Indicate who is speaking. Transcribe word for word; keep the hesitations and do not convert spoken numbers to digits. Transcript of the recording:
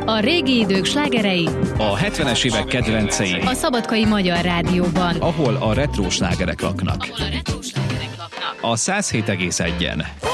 Speaker 1: A régi idők slágerei,
Speaker 2: A hetvenes évek kedvencei,
Speaker 1: a Szabadkai Magyar Rádióban.
Speaker 2: ahol a retró slágerek laknak.
Speaker 1: Ahol a retro slágerek laknak.
Speaker 2: A száz hét egész egyen.